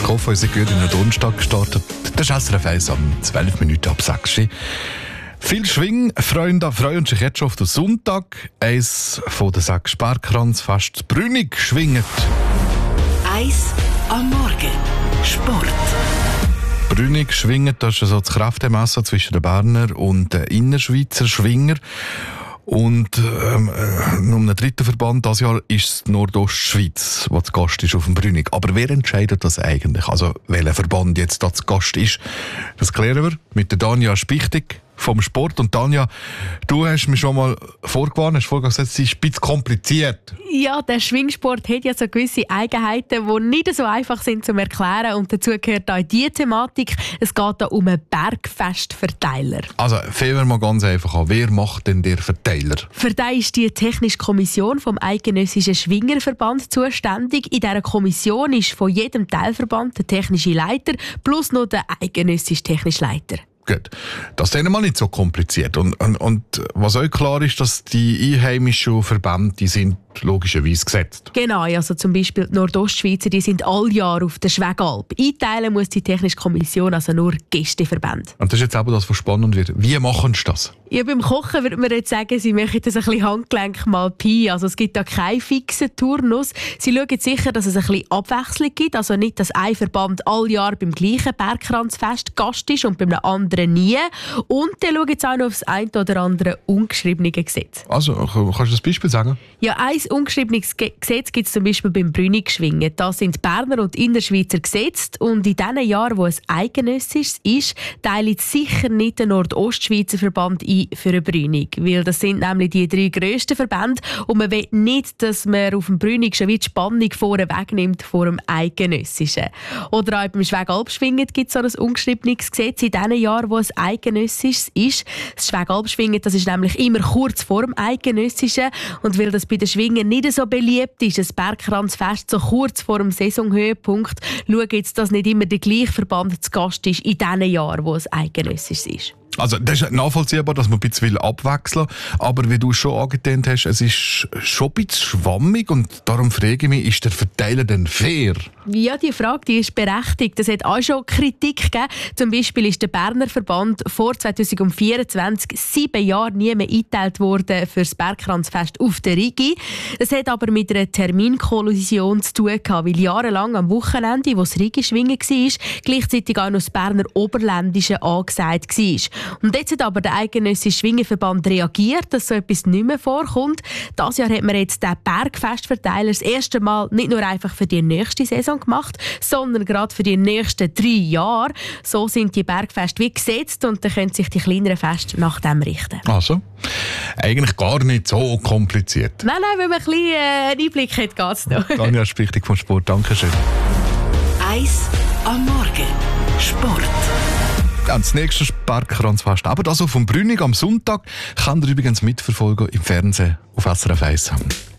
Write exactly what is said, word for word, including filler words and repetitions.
Ich hoffe, ihr seid gut in den Donnerstag gestartet. Das ist S R F eins am zwölf Minuten ab sechs. Viel Schwingfreunde freuen sich jetzt schon auf den Sonntag. Eins von den sechs Sperrkranzfest Brünig schwingt. Eins am Morgen. Sport. Brünig schwingt, das ist so das Kräftemessen zwischen den Berner und den Innerschweizer Schwinger. Und ähm, äh, um den dritten Verband dieses Jahr ist es die Nordostschweiz, der zu Gast ist auf dem Brünig. Aber wer entscheidet das eigentlich? Also welcher Verband jetzt da zu Gast ist? Das klären wir mit der Danja Spichtig vom Sport. Und Danja, du hast mich schon mal vorgewarnt, hast vorher gesagt, es ist ein bisschen kompliziert. Ja, der Schwingsport hat ja so gewisse Eigenheiten, die nicht so einfach sind zu erklären. Und dazu gehört auch diese Thematik. Es geht hier um einen Bergfestverteiler. Also fangen wir mal ganz einfach an. Wer macht denn der Verteiler? Für den ist die Technische Kommission vom Eidgenössischen Schwingerverband zuständig. In dieser Kommission ist von jedem Teilverband der technische Leiter plus noch der eidgenössische technische Leiter. Gut. Das ist dann mal nicht so kompliziert. Und, und, und was euch klar ist, dass die einheimischen Verbände, die sind logischerweise gesetzt. Genau, also zum Beispiel die Nordostschweizer, die sind all Jahr auf der Schwegalp. Einteilen muss die Technische Kommission also nur Gästeverbände. Und das ist jetzt eben das, was spannend wird. Wie machen sie das? Ja, beim Kochen würde man jetzt sagen, sie machen das ein bisschen Handgelenk mal Pi. Also es gibt da keinen fixen Turnus. Sie schauen sicher, dass es ein bisschen Abwechslung gibt. Also nicht, dass ein Verband all Jahr beim gleichen Bergkranzfest Gast ist und beim anderen nie. Und dann schauen sie auch noch auf das ein oder andere ungeschriebene Gesetz. Also, kannst du das Beispiel sagen? Ja, ein ungeschriebenes Gesetz gibt es zum Beispiel beim Brünig-Schwingen. Da sind Berner und Innerschweizer gesetzt. Und in den Jahren, wo es eidgenössisch ist, teilt sicher nicht der Nordostschweizer Verband ein für eine Brünig. Weil das sind nämlich die drei grössten Verbände. Und man will nicht, dass man auf dem Brünig schon wieder die Spannung vorne wegnimmt vor dem eidgenössischen. Oder auch beim Schwegalpschwingen gibt es so ein ungeschriebenes Gesetz in den Jahren, wo es eidgenössisch ist. Das Schwegalpschwingen, das ist nämlich immer kurz vor dem eidgenössischen. Und weil das bei den Schwingen nicht so beliebt ist, ein Bergkranzfest so kurz vor dem Saisonhöhepunkt, schauen jetzt, dass nicht immer der gleiche Verband zu Gast ist in den Jahren, wo es eidgenössisch ist. Also das ist nachvollziehbar, dass man ein bisschen abwechseln will. Aber wie du schon angetönt hast, es ist schon ein bisschen schwammig und darum frage ich mich, ist der Verteiler denn fair? Ja, die Frage die ist berechtigt. Es hat auch schon Kritik gegeben. Zum Beispiel ist der Berner Verband vor zwanzig vierundzwanzig sieben Jahre nie mehr eingeteilt worden für das Bergkranzfest auf der Rigi. Das hat aber mit einer Terminkollision zu tun gehabt, weil jahrelang am Wochenende, wo das Rigi-Schwingen war, gleichzeitig auch noch das Berner Oberländische angesagt war. Und jetzt hat aber der eidgenössische Schwingerverband reagiert, dass so etwas nicht mehr vorkommt. Dieses Jahr hat man jetzt den Bergfestverteiler das erste Mal nicht nur einfach für die nächste Saison gemacht, sondern gerade für die nächsten drei Jahre. So sind die Bergfeste wie gesetzt und dann können sich die kleineren Feste nach dem richten. Also, eigentlich gar nicht so kompliziert. Nein, nein, wenn man ein bisschen äh, einen Einblick hat, geht es noch. Danja Spichtig vom Sport, danke schön. Eins am Morgen. Sport. Ja, das nächste Bergkranzfest, aber das auch vom Brünig am Sonntag, könnt ihr übrigens mitverfolgen im Fernsehen auf S R F eins.